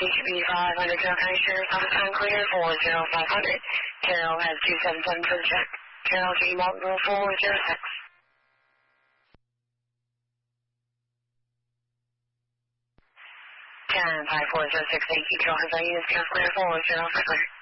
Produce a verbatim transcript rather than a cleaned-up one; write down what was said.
H B five hundred, Carroll County Sheriff's Office on clear four zero five hundred. Carroll has two seven seven for the check. Carroll G multiple four zero six. ten five four zero six eight, Carroll has our units, Carroll clear four zero five hundred.